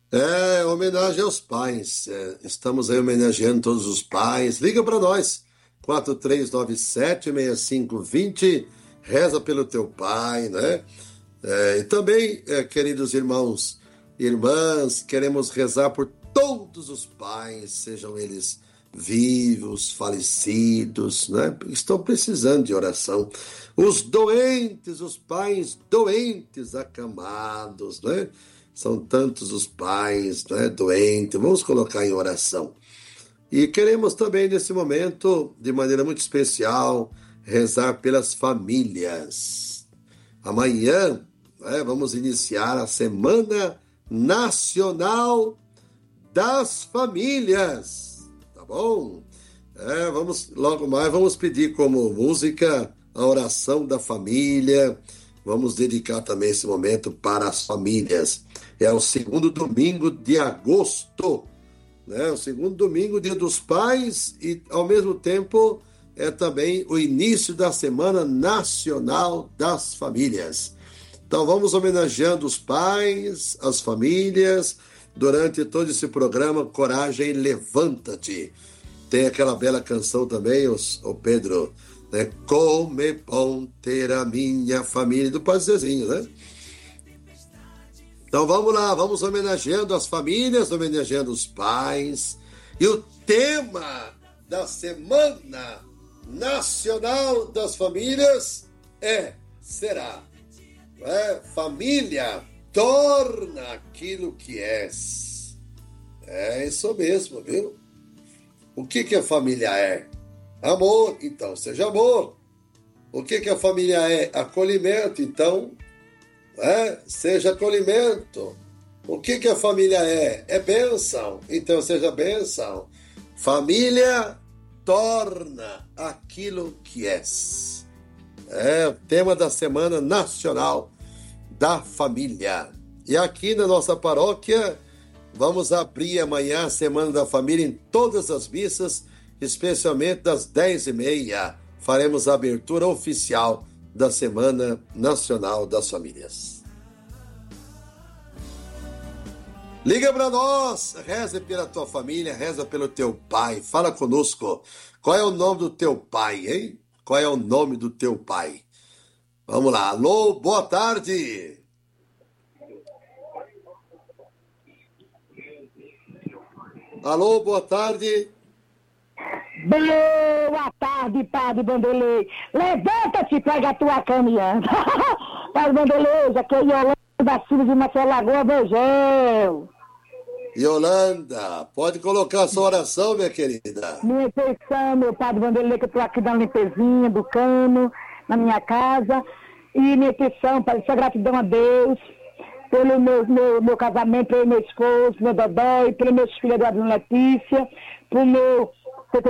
É, homenagem aos pais. Estamos aí homenageando todos os pais. Liga para nós. 4397-6520. Reza pelo teu pai, né? E também, queridos irmãos e irmãs, queremos rezar por todos os pais, sejam eles vivos, falecidos, né? Estão precisando de oração. Os doentes, os pais doentes, acamados, né? São tantos os pais, né, doentes. Vamos colocar em oração. E queremos também, nesse momento, de maneira muito especial, rezar pelas famílias. Amanhã, né, vamos iniciar a Semana Nacional das Famílias. Tá bom? Logo mais, vamos pedir como música a oração da família. Vamos dedicar também esse momento para as famílias. É o segundo domingo de agosto, né? O segundo domingo, Dia dos Pais, e ao mesmo tempo é também o início da Semana Nacional das Famílias. Então vamos homenageando os pais, as famílias, durante todo esse programa Coragem, Levanta-te. Tem aquela bela canção também, o Pedro, né? Como é bom ter a minha família, do Padre Zezinho, né? Então vamos lá, vamos homenageando as famílias, homenageando os pais. E o tema da Semana Nacional das Famílias será família, torna aquilo que és. É isso mesmo, viu? O que a família é? Amor, então seja amor. O que a família é? Acolhimento, então seja acolhimento. O que a família é? É bênção, então seja bênção. Família torna aquilo que és. É o tema da Semana Nacional da Família. E aqui na nossa paróquia, vamos abrir amanhã a Semana da Família em todas as missas, especialmente das 10h30. Faremos a abertura oficial da Semana Nacional das Famílias. Liga para nós, reza pela tua família, reza pelo teu pai, fala conosco. Qual é o nome do teu pai, hein? Qual é o nome do teu pai? Vamos lá, alô, boa tarde. Alô, boa tarde. Boa tarde, Padre Bandelê. Levanta-te, pega a tua caminhão. Padre Bandelê, aqui é Yolanda da Silva de Marcelo Lagoa, Beijão. Yolanda, pode colocar a sua oração, minha querida. Minha intenção, meu Padre Bandelê, que eu estou aqui dando limpezinha do cano, na minha casa. E minha intenção, Padre, só gratidão a Deus pelo meu casamento, pelo meu esposo, meu Dodói, pelos meus filhos, Eduardo e Letícia, por meu